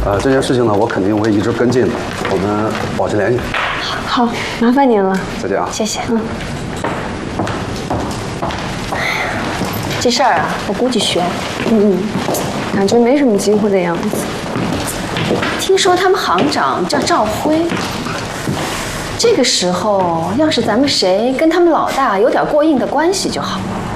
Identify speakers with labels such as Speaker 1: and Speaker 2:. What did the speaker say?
Speaker 1: 这件事情呢，我肯定会一直跟进的，我们保持联系。
Speaker 2: 好，麻烦您了。
Speaker 1: 再见啊。
Speaker 3: 谢谢。这事儿啊，我估计悬。
Speaker 2: 感觉没什么机会的样子。
Speaker 3: 听说他们行长叫赵辉，这个时候要是咱们谁跟他们老大有点过硬的关系就好。